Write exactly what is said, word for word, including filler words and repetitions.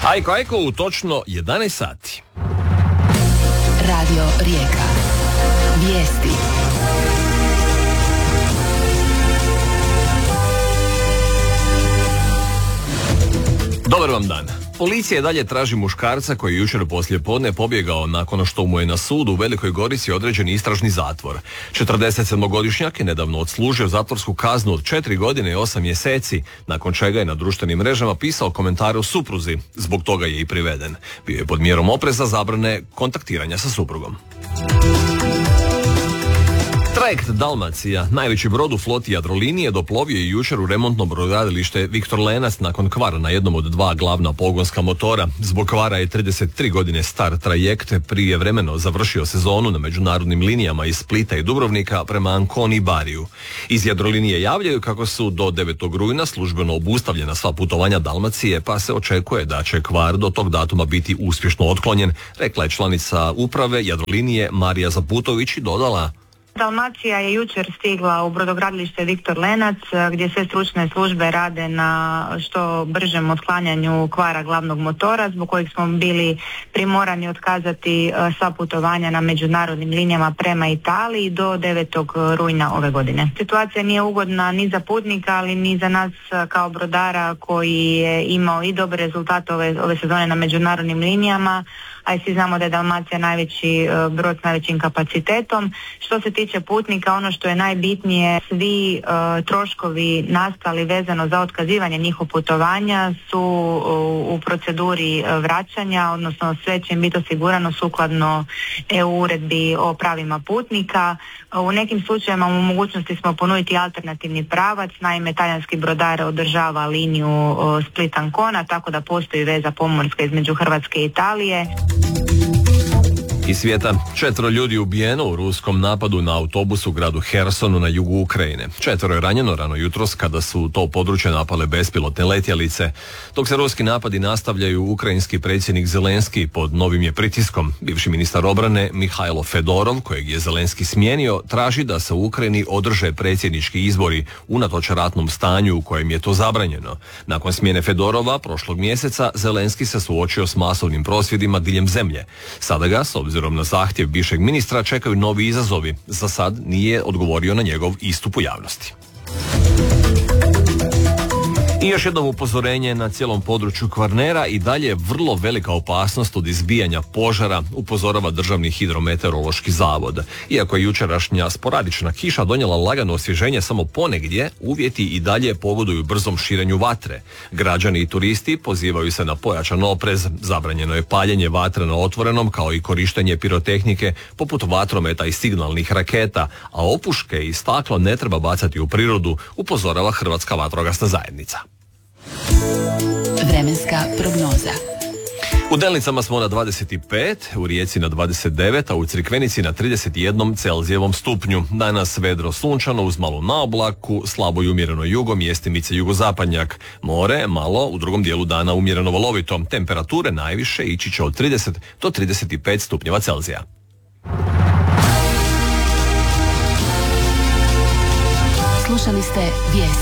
Ajko, ajko, u točno jedanaest sati. Radio Rijeka. Vijesti. Dobar vam dan. Policija i dalje traži muškarca koji je jučer poslijepodne pobjegao nakon što mu je na sudu u Velikoj Gorici određen istražni zatvor. četrdesetsedmogodišnjak je nedavno odslužio zatvorsku kaznu od četiri godine i osam mjeseci, nakon čega je na društvenim mrežama pisao komentare o supruzi. Zbog toga je i priveden. Bio je pod mjerom opreza zabrane kontaktiranja sa suprugom. Trajekt Dalmacija, najveći brod u floti Jadrolinije, doplovio je jučer u remontno brodogradilište Viktor Lenac nakon kvara na jednom od dva glavna pogonska motora. Zbog kvara je trideset tri godine star trajekt prijevremeno završio sezonu na međunarodnim linijama iz Splita i Dubrovnika prema Anconi i Bariju. Iz Jadrolinije javljaju kako su do devetog rujna službeno obustavljena sva putovanja Dalmacije, pa se očekuje da će kvar do tog datuma biti uspješno otklonjen, rekla je članica uprave Jadrolinije Marija Zaputović i dodala: Dalmacija je jučer stigla u brodogradilište Viktor Lenac, gdje sve stručne službe rade na što bržem otklanjanju kvara glavnog motora, zbog kojeg smo bili primorani otkazati sva putovanja na međunarodnim linijama prema Italiji do devetog rujna ove godine. Situacija nije ugodna ni za putnika, ali ni za nas kao brodara koji je imao i dobre rezultate ove, ove sezone na međunarodnim linijama, a i svi znamo da je Dalmacija najveći brod s najvećim kapacitetom. Što se tiče putnika, ono što je najbitnije, svi uh, troškovi nastali vezano za otkazivanje njihovog putovanja su uh, u proceduri uh, vraćanja, odnosno sve će im biti osigurano sukladno E U uredbi o pravima putnika. Uh, u nekim slučajevima u mogućnosti smo ponuditi alternativni pravac, naime talijanski brodar održava liniju uh, Split-Ancona, tako da postoji veza pomorska između Hrvatske i Italije. Iz svijeta, četvero ljudi ubijeno u ruskom napadu na autobus u gradu Hersonu na jugu Ukrajine. Četvero je ranjeno rano jutros kada su to područje napale bespilotne letjelice. Dok se ruski napadi nastavljaju, ukrajinski predsjednik Zelenski pod novim je pritiskom. Bivši ministar obrane Mihajlo Fedorov, kojeg je Zelenski smijenio, traži da se u Ukrajini održe predsjednički izbori unatoč ratnom stanju u kojem je to zabranjeno. Nakon smjene Fedorova prošlog mjeseca Zelenski se suočio s masovnim prosvjedima diljem zemlje. Sada ga, s obzirom na zahtjev bivšeg ministra, čekaju novi izazovi. Za sad nije odgovorio na njegov istup u javnosti. I još jedno upozorenje na cijelom području Kvarnera, i dalje je vrlo velika opasnost od izbijanja požara, upozorava Državni hidrometeorološki zavod. Iako je jučerašnja sporadična kiša donijela lagano osvježenje samo ponegdje, uvjeti i dalje pogoduju brzom širenju vatre. Građani i turisti pozivaju se na pojačan oprez, zabranjeno je paljenje vatre na otvorenom kao i korištenje pirotehnike poput vatrometa i signalnih raketa, a opuške i staklo ne treba bacati u prirodu, upozorava Hrvatska vatrogasna zajednica. Vremenska prognoza. U Delnicama smo na dvadeset pet, u Rijeci na dvadeset devet, a u Crikvenici na trideset jedan Celzijevom stupnju. Danas vedro sunčano uz malu naoblaku, slabo i umjereno jugo, mjestimice jugozapadnjak. More malo, u drugom dijelu dana umjereno valovito. Temperature najviše ići će od trideset do trideset pet stupnjeva Celzija. Slušali ste vijesti.